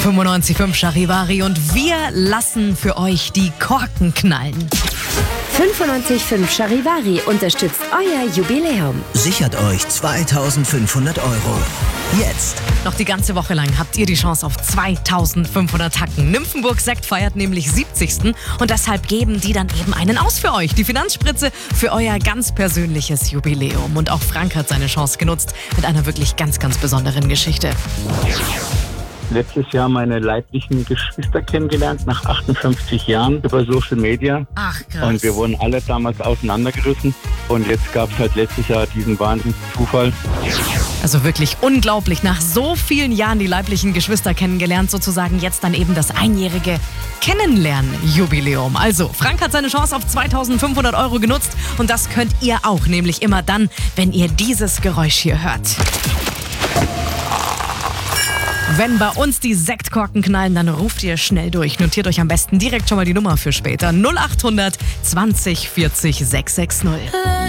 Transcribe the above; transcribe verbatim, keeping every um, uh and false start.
fünfundneunzig Komma fünf Charivari und wir lassen für euch die Korken knallen. fünfundneunzig Komma fünf Charivari unterstützt euer Jubiläum. Sichert euch zweitausendfünfhundert Euro. Jetzt. Noch die ganze Woche lang habt ihr die Chance auf zweitausendfünfhundert Tacken. Nymphenburg Sekt feiert nämlich siebzigsten und deshalb geben die dann eben einen aus für euch. Die Finanzspritze für euer ganz persönliches Jubiläum. Und auch Frank hat seine Chance genutzt mit einer wirklich ganz, ganz besonderen Geschichte. Letztes Jahr meine leiblichen Geschwister kennengelernt, nach achtundfünfzig Jahren über Social Media. Ach, krass. Und wir wurden alle damals auseinandergerissen. Und jetzt gab es halt letztes Jahr diesen Wahnsinnszufall. Also wirklich unglaublich. Nach so vielen Jahren die leiblichen Geschwister kennengelernt, sozusagen jetzt dann eben das einjährige Kennenlernen-Jubiläum. Also, Frank hat seine Chance auf zweitausendfünfhundert Euro genutzt und das könnt ihr auch, nämlich immer dann, wenn ihr dieses Geräusch hier hört. Wenn bei uns die Sektkorken knallen, dann ruft ihr schnell durch. Notiert euch am besten direkt schon mal die Nummer für später. null acht hundert zwanzig vierzig sechshundertsechzig.